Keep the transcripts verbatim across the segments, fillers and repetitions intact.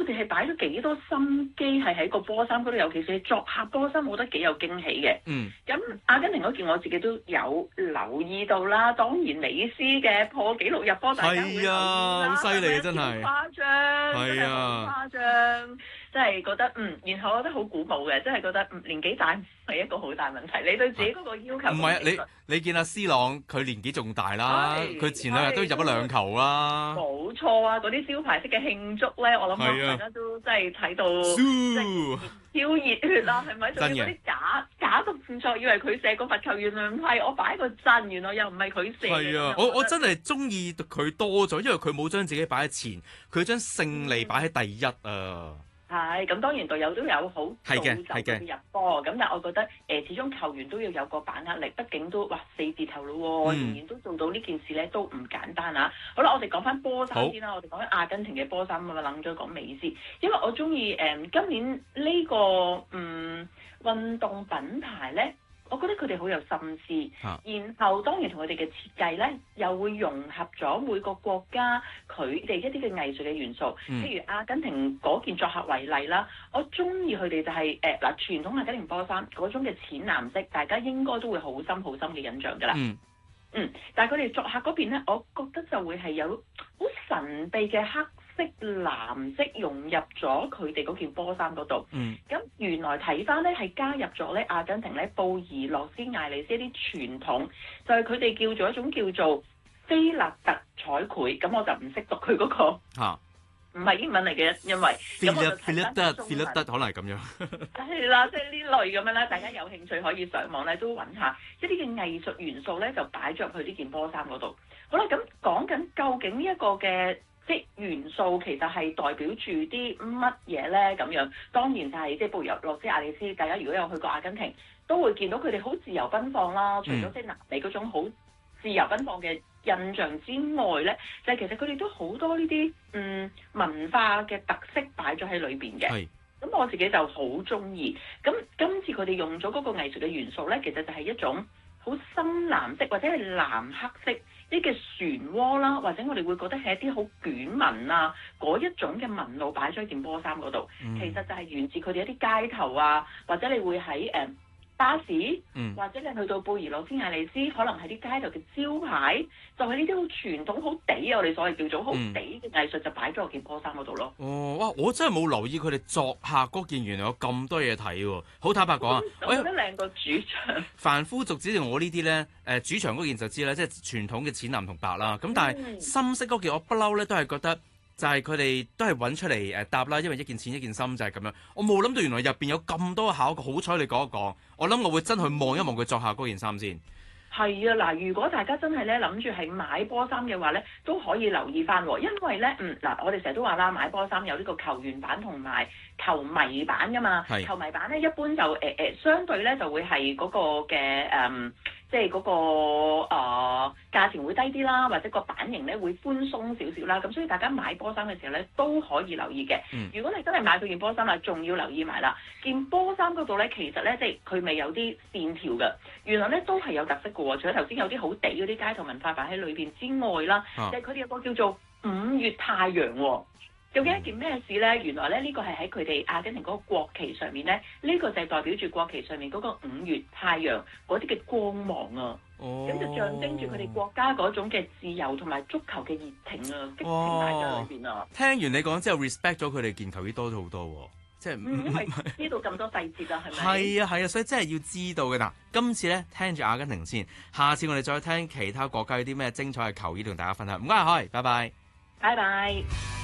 哋係擺咗幾多心機係喺個波衫嗰度，尤其是作客波衫，我覺得幾有驚喜嘅。 嗯。 咁阿根廷嗰件我自己都有留意到啦，當然美斯嘅破紀錄入波，大家會留意啦， 好犀利啊！真係誇張，真係好誇張，真係覺得嗯，然後我覺得好鼓舞嘅，真係覺得嗯年紀大唔係一個好大問題，你對自己嗰個要求唔係啊？你你見阿 C 朗佢年紀仲大啦，佢前兩日都入咗兩球啦。 冇錯啊！嗰啲招牌式嘅慶祝咧，我諗大家都真係睇到即係超熱血啦，係咪？仲要嗰啲假假動作，以為佢射個罰球，原來唔係，我擺個陣，原來又唔係佢射。 係啊！我我真係中意佢多咗，因為佢冇將自己擺喺前，佢將勝利擺喺第一啊！ 係，咁當然隊友都有好造就佢入波，咁但係我覺得誒、呃，始終球員都要有個把握力，畢竟都哇四字頭咯喎，仍、嗯、然都做到呢件事咧，都唔簡單啊！好啦，我哋講翻波衫先啦，我哋講緊阿根廷嘅波衫咁啊，諗咗講美斯，因為我中意誒今年呢、這個嗯運動品牌咧。我覺得佢哋好有心思，啊、然後當然同佢哋嘅設計咧，又會融合咗每個國家佢哋一啲嘅藝術嘅元素。嗯、譬如阿根廷嗰件作客為例啦，我中意佢哋就係誒嗱傳統阿根廷波衫嗰種嘅淺藍色，大家應該都會好深好深嘅印象㗎啦。嗯，嗯，但係佢哋作客嗰邊咧，我覺得就會係有好神秘嘅黑色藍色融入咗佢哋嗰件波衫嗰度，咁、嗯、原來睇翻咧係加入咗咧阿根廷咧布宜諾斯艾利斯一啲傳統，就係佢哋叫做一種叫做菲勒特彩繪，咁我就唔識讀佢嗰、那個，唔係、啊、英文嚟嘅，因為咁我就睇翻中文， 菲勒特可能係咁樣， 係啦，即係呢類咁樣咧，大家有興趣可以上網咧都揾下一啲嘅藝術元素咧，就擺咗入去呢件波衫嗰度。好啦，咁講緊究竟呢一個嘅即元素其實係代表住啲乜嘢咧？咁樣當然就係即係布宜諾斯艾利斯，大家如果有去過阿根廷，都會見到佢哋好自由奔放啦。除咗即係南美嗰種好自由奔放嘅印象之外咧，就係、是、其實佢哋都好多呢啲嗯文化嘅特色擺咗喺裏邊嘅。係。咁我自己就好中意。咁今次佢哋用咗嗰個藝術嘅元素咧，其實就係一種好深藍色或者係藍黑色。啲嘅漩渦啦，或者我哋會覺得係一啲好捲紋啊，嗰一種嘅紋路擺咗喺件波衫嗰度，嗯、其實就係源自佢哋一啲街頭啊，或者你會喺誒、呃、巴士，嗯、或者你去到布宜諾斯艾利斯，可能係啲街頭嘅招牌，就係呢啲好傳統、好地啊，我哋所謂叫做好地嘅藝術，就擺咗喺件波衫嗰度咯。 哦，哇！我真係冇留意佢哋作客嗰件原來有咁多嘢睇喎。好坦白講啊， 我覺得靚過主場。 凡夫俗子同我呢啲咧，誒主場嗰件就知啦，即係傳統嘅淺藍同白啦。咁但係深色嗰件我不嬲咧，都係覺得就係佢哋都係揾出嚟誒搭啦，因為一件淺一件深就係咁樣。我冇諗到原來入邊有咁多考究，好彩你講一講，我諗我會真去望一望佢作客嗰件衫先。 係啊，嗱，如果大家真係咧諗住係買波衫嘅話咧，都可以留意翻喎，因為咧，嗯，嗱，我哋成日都話啦，買波衫有呢個球員版同埋球迷版噶嘛。係。球迷版咧一般就誒誒、呃，相對咧就會係嗰個嘅誒。嗯即係嗰、那個誒、呃、價錢會低啲啦，或者個版型咧會寬鬆少少啦，咁所以大家買波衫嘅時候咧都可以留意嘅。嗯、如果你真係買到件波衫啦，仲要留意埋啦，件波衫嗰度咧其實咧即係佢未有啲線條嘅，原來咧都係有特色嘅喎。除咗頭先有啲好地嗰啲街頭文化擺喺裏邊之外啦，即係佢哋有個叫做五月太陽喎、哦。究竟一件咩事咧？原來咧呢、這個係喺佢哋阿根廷嗰個國旗上面咧，呢、這個就係代表住國旗上面嗰個五月太陽嗰啲嘅光芒啊！咁、哦、就象徵住佢哋國家嗰種嘅自由同埋足球嘅熱情啊，激情喺咗裏邊啊！ 聽完你講之後 ，respect 咗佢哋件球衣多咗好多喎，即係嗯，因為知道咁多細節啊，係咪？ 係啊係啊，所以真係要知道嘅嗱。今次咧聽住阿根廷先，下次我哋再聽其他國家有啲咩精彩嘅球衣同大家分享。唔該，開，拜拜， 拜拜。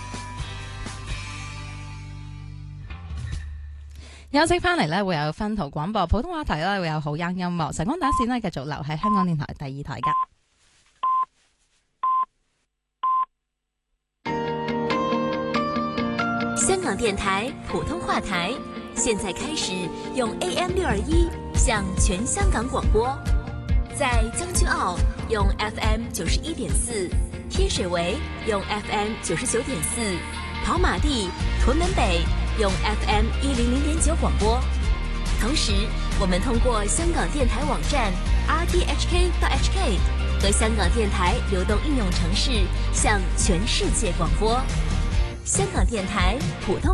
休息翻嚟咧，會有薰陶廣播普通話台咧，會有好音音樂。晨光打線呢，繼續留喺香港電台第二台噶。 香港電台普通話台，現在開始用 A M 六二一向全香港廣播，在將軍澳用 F M 九十一點四，天水圍用 F M 九十九點四，跑馬地、屯門北用 F M 一零零點九廣播，同時我們通過香港電台網站 R T H K 到 H K 和香港電台流動應用程式向全世界廣播。香港電台普通